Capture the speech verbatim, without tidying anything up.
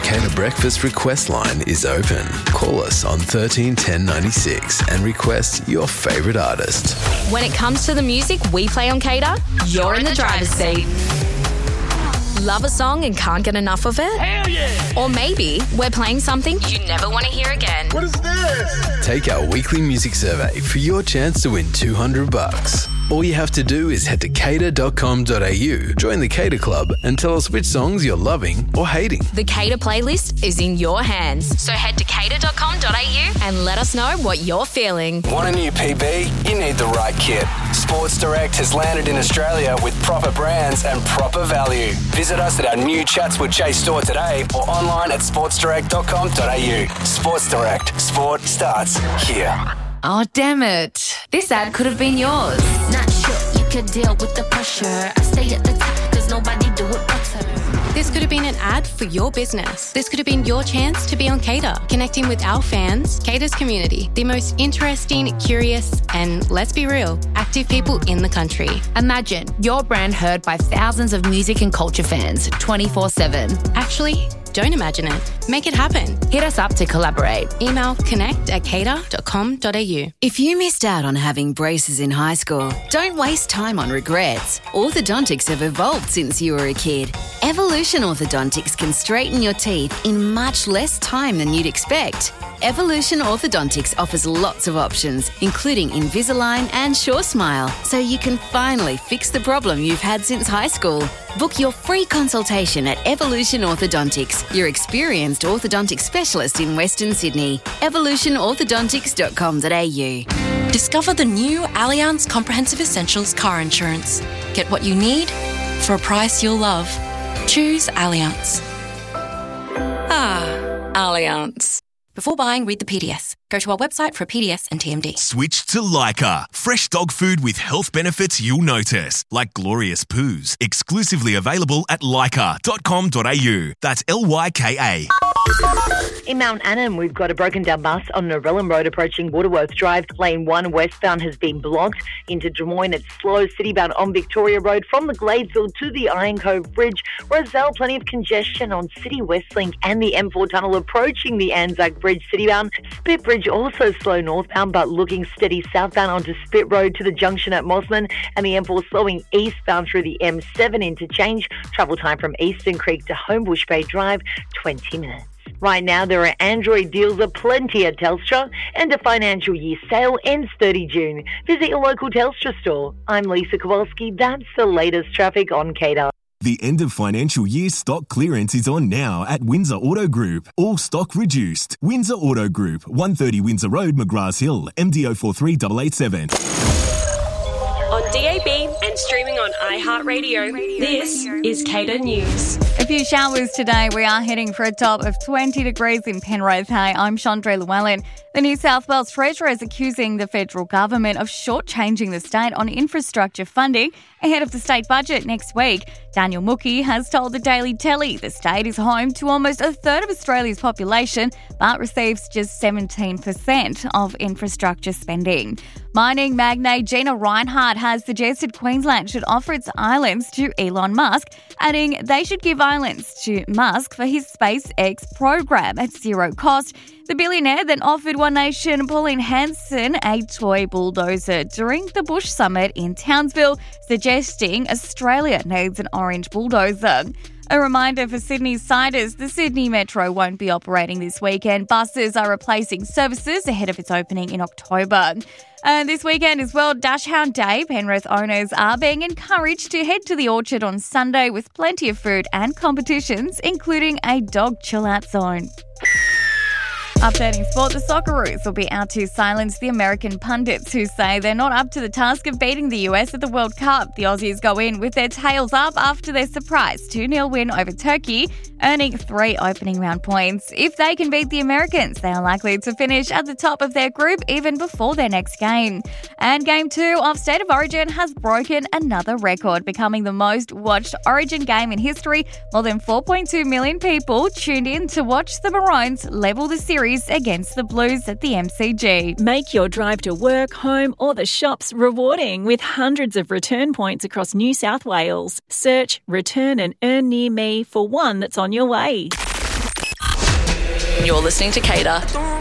Cater Breakfast request line is open. Call us on thirteen ten ninety-six and request your favourite artist. When it comes to the music we play on Cater, you're in the driver's seat. Love a song and can't get enough of it? Hell yeah! Or maybe we're playing something you never want to hear again. What is this? Take our weekly music survey for your chance to win two hundred bucks. All you have to do is head to cater dot com dot a u, join the Cater Club and tell us which songs you're loving or hating. The Cater playlist is in your hands. So head to cater dot com dot a u and let us know what you're feeling. Want a new P B? You need the right kit. Sports Direct has landed in Australia with proper brands and proper value. Visit us at our new Chatswood Chase store today or online at sports direct dot com dot a u. Sports Direct. Sport starts here. Oh, damn it. This ad could have been yours. Not sure you could deal with the pressure. I stay at the top because nobody do it better. This could have been an ad for your business. This could have been your chance to be on Cater, connecting with our fans, Cater's community, the most interesting, curious, and let's be real, active people in the country. Imagine your brand heard by thousands of music and culture fans twenty-four seven. Actually, don't imagine it. Make it happen. Hit us up to collaborate. Email connect at cater dot com dot a u. If you missed out on having braces in high school, don't waste time on regrets. Orthodontics have evolved since you were a kid. Evolution Orthodontics can straighten your teeth in much less time than you'd expect. Evolution Orthodontics offers lots of options, including Invisalign and SureSmile, so you can finally fix the problem you've had since high school. Book your free consultation at Evolution Orthodontics, your experienced orthodontic specialist in Western Sydney. evolution orthodontics dot com dot a u. Discover the new Allianz Comprehensive Essentials car insurance. Get what you need for a price you'll love. Choose Allianz. Ah, Allianz. Before buying, read the P D S. Go to our website for a P D S and T M D. Switch to Lyca. Fresh dog food with health benefits you'll notice, like glorious poos. Exclusively available at lyca dot com dot a u. That's L Y K A. In Mount Annan, we've got a broken down bus on Norellan Road approaching Waterworth Drive. Lane one westbound has been blocked. Into Des Moines, it's slow citybound on Victoria Road from the Gladesville to the Iron Cove Bridge. Roselle, plenty of congestion on City Westlink and the M four tunnel approaching the Anzac Bridge citybound. Spit Bridge also slow northbound but looking steady southbound onto Spit Road to the junction at Mossman, and the M four slowing eastbound through the M seven interchange. Travel time from Eastern Creek to Homebush Bay Drive, twenty minutes. Right now, there are Android deals aplenty at Telstra, and a financial year sale ends thirtieth of June. Visit your local Telstra store. I'm Lisa Kowalski. That's the latest traffic on Cater. The end of financial year stock clearance is on now at Windsor Auto Group. All stock reduced. Windsor Auto Group, one thirty Windsor Road, McGrath Hill, M D O four three eight eight seven. On D A B and streaming on iHeartRadio, this is Cater News. A few showers today. We are heading for a top of twenty degrees in Penrith. Hey, I'm Chandra Llewellyn. The New South Wales Treasurer is accusing the federal government of shortchanging the state on infrastructure funding ahead of the state budget next week. Daniel Mookie has told the Daily Telly the state is home to almost a third of Australia's population but receives just seventeen percent of infrastructure spending. Mining magnate Gina Rinehart has suggested Queensland should offer its islands to Elon Musk, adding they should give islands to Musk for his SpaceX program at zero cost. The billionaire then offered One Nation Pauline Hanson a toy bulldozer during the Bush Summit in Townsville, suggesting Australia needs an orange bulldozer. A reminder for Sydney siders, the Sydney Metro won't be operating this weekend. Buses are replacing services ahead of its opening in October. And this weekend as well, Dashhound Day. Penrith owners are being encouraged to head to the Orchard on Sunday with plenty of food and competitions, including a dog chill-out zone. Updating sport, the Socceroos will be out to silence the American pundits who say they're not up to the task of beating the U S at the World Cup. The Aussies go in with their tails up after their surprise two nil win over Turkey, earning three opening round points. If they can beat the Americans, they are likely to finish at the top of their group even before their next game. And Game two of State of Origin has broken another record, becoming the most watched Origin game in history. More than four point two million people tuned in to watch the Maroons level the series against the Blues at the M C G. Make your drive to work, home or the shops rewarding with hundreds of return points across New South Wales. Search Return and Earn Near Me for one that's on your way. and you're listening to Cater.